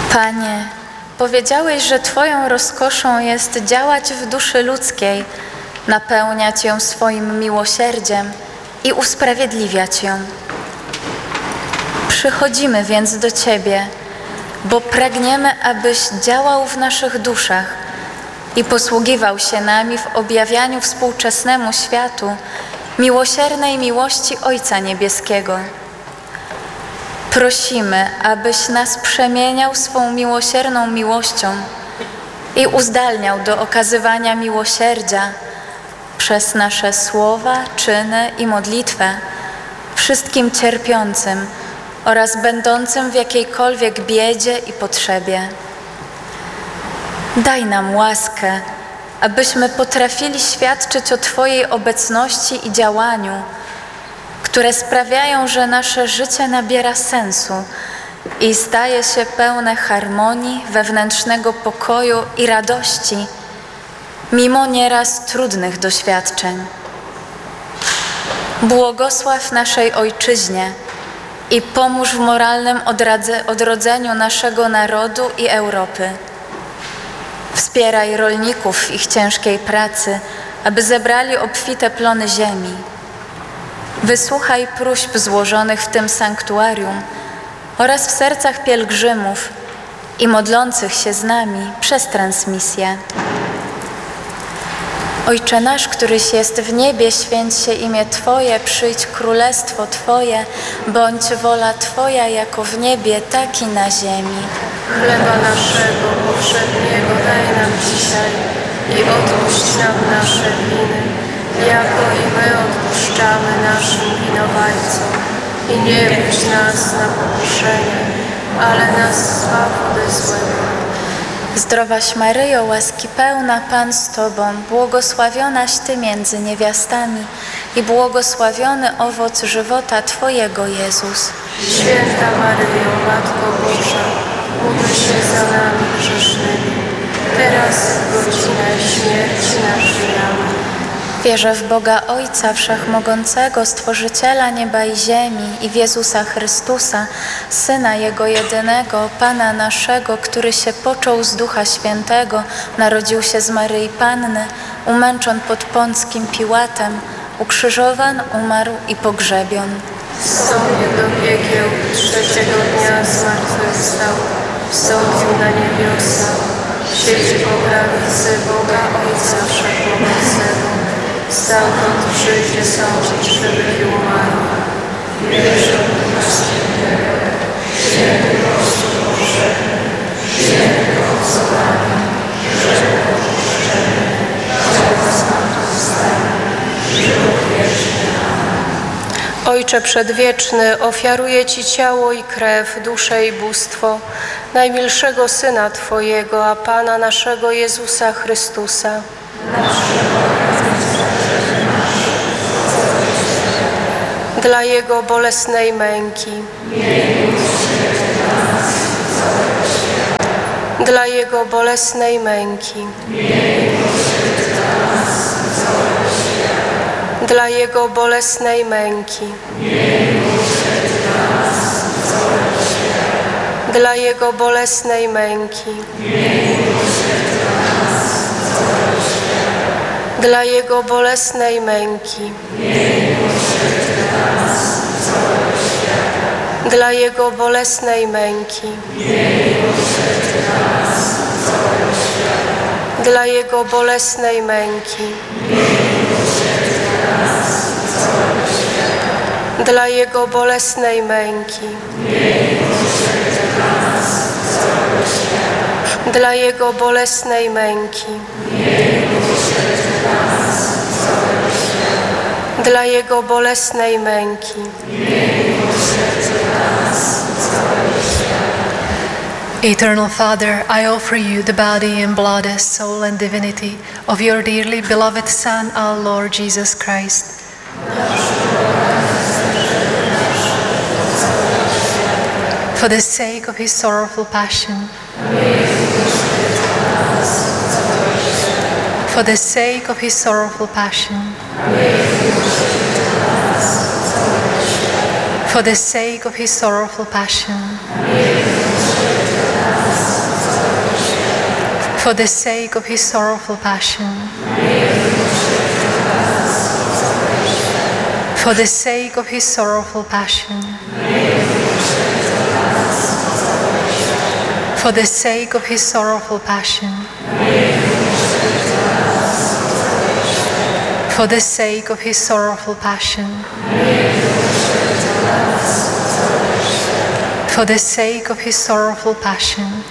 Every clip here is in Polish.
Panie, powiedziałeś, że Twoją rozkoszą jest działać w duszy ludzkiej, napełniać ją swoim miłosierdziem i usprawiedliwiać ją. Przychodzimy więc do Ciebie, bo pragniemy, abyś działał w naszych duszach i posługiwał się nami w objawianiu współczesnemu światu miłosiernej miłości Ojca Niebieskiego. Prosimy, abyś nas przemieniał swą miłosierną miłością i uzdalniał do okazywania miłosierdzia przez nasze słowa, czyny i modlitwę wszystkim cierpiącym oraz będącym w jakiejkolwiek biedzie i potrzebie. Daj nam łaskę, abyśmy potrafili świadczyć o Twojej obecności i działaniu, które sprawiają, że nasze życie nabiera sensu i staje się pełne harmonii, wewnętrznego pokoju i radości, mimo nieraz trudnych doświadczeń. Błogosław naszej Ojczyźnie i pomóż w moralnym odrodzeniu naszego narodu i Europy. Wspieraj rolników w ich ciężkiej pracy, aby zebrali obfite plony ziemi. Wysłuchaj próśb złożonych w tym sanktuarium oraz w sercach pielgrzymów i modlących się z nami przez transmisję. Ojcze nasz, któryś jest w niebie, święć się imię Twoje, przyjdź królestwo Twoje, bądź wola Twoja jako w niebie, tak i na ziemi. Chleba naszego powszedniego daj nam dzisiaj i odpuść nam nasze winy, jako i my odpuszczamy naszym winowajcom. I nie wódź nas na pokuszenie, ale nas zbaw ode złego. Zdrowaś Maryjo, łaski pełna, Pan z Tobą, błogosławionaś Ty między niewiastami i błogosławiony owoc żywota Twojego, Jezus. Święta Maryjo, Matko Boża, módl się za nami grzesznymi, teraz w godzinę śmierci naszej. Amen. Wierzę w Boga Ojca Wszechmogącego, Stworzyciela nieba i ziemi i w Jezusa Chrystusa, Syna Jego jedynego, Pana naszego, który się począł z Ducha Świętego, narodził się z Maryi Panny, umęczon pod Pąckim Piłatem, ukrzyżowan, umarł i pogrzebion. Wstąpił do piekieł, trzeciego dnia zmartwychwstał, wstąpił na niebiosa, siedzi po prawicy Boga Ojca Wszechmogącego. Stamtąd przyjdzie sądzić żywych i umarłych. Wierzę w Ducha Świętego, święty Kościół powszechny, święte obcowanie, grzech odpuszczenia, ciała zmartwychwstania, żywot wieczny. Amen. Ojcze Przedwieczny, ofiaruję Ci ciało i krew, duszę i bóstwo najmilszego Syna Twojego, a Pana naszego Jezusa Chrystusa. Dla Jego bolesnej męki, dla Jego bolesnej męki, dla Jego bolesnej męki, dla Jego bolesnej męki, dla Jego bolesnej męki, dla Jego bolesnej męki, dla Jego bolesnej męki, dla Jego bolesnej męki, dla Jego bolesnej męki, dla Jego bolesnej męki. Eternal Father, I offer you the body and blood, soul and divinity of your dearly beloved Son, our Lord Jesus Christ. For the sake of his sorrowful passion, for the sake of his sorrowful passion, for the sake of his sorrowful passion, For the sake of his sorrowful passion. For the sake of his sorrowful passion. For the sake of his sorrowful passion. For the sake of his sorrowful passion. For the sake of his sorrowful passion.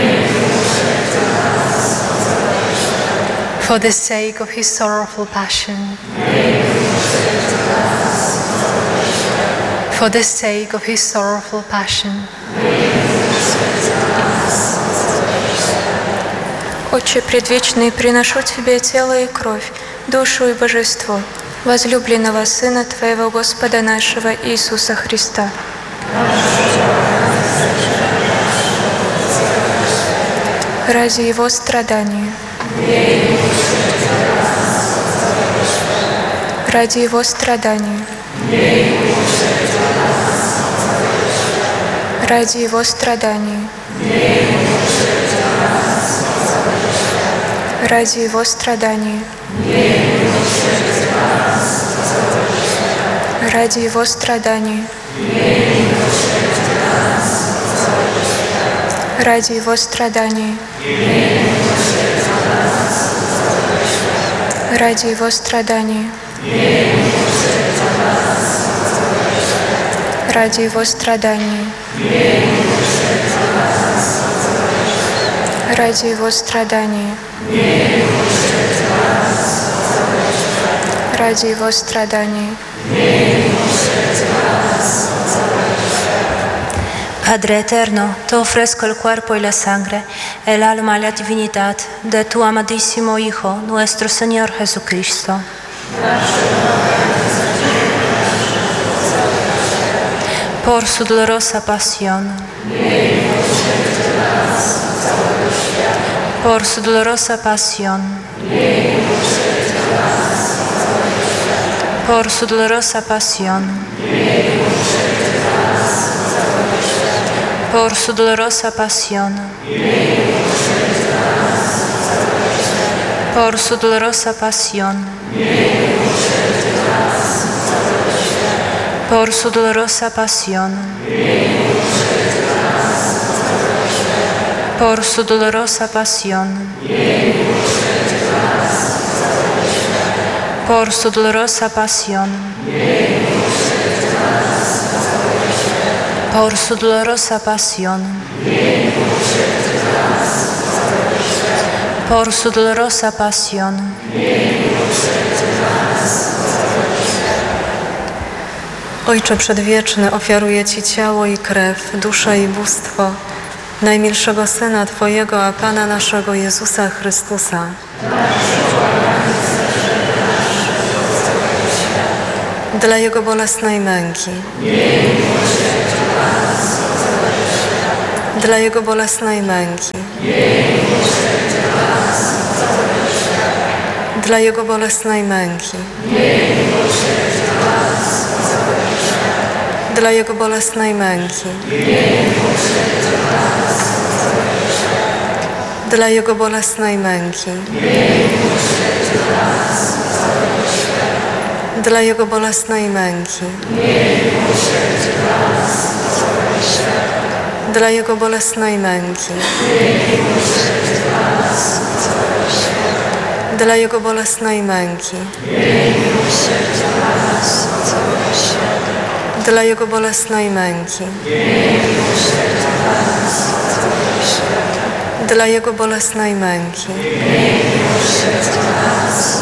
For the sake of his sorrowful passion. For the sake of his sorrowful passion. Отче предвечный, приношу Тебе тело и кровь, душу и божество возлюбленного Сына Твоего Господа нашего Иисуса Христа. Ради Его страдания. Ради Его страдания. Ради Его страдания. Ради Его страдания. Ради Его страдания. Ради Его страдания. Ради Его страдания. Ради Его страдания. Ради Его страдания. Ради Его страдания. Padre eterno, te ofrezco el cuerpo y la sangre, el alma y la divinidad de tu amadísimo Hijo, nuestro Señor Jesucristo. Por su dolorosa pasión. Por su dolorosa pasión. Por su dolorosa pasión. Por su dolorosa pasión. Por su dolorosa pasión. Por su dolorosa pasión. Por su dolorosa pasión. Por su dolorosa pasión. Por su dolorosa pasión. Por su dolorosa pasión. Ojcze Przedwieczny, ofiaruję Ci ciało i krew, duszę i bóstwo najmilszego Syna Twojego, a Pana naszego Jezusa Chrystusa. Dla Jego bolesnej męki. Dla Jego bolesnej męki. Dla Jego bolesnej męki. Dla Jego bolesnej męki. Dla Jego bolesnej męki. Dla Jego bolesnej męki. Dla Jego bolesnej męki. Dla Jego bolesnej męki. Dla Jego bolesnej męki. Dla Jego bolesnej męki.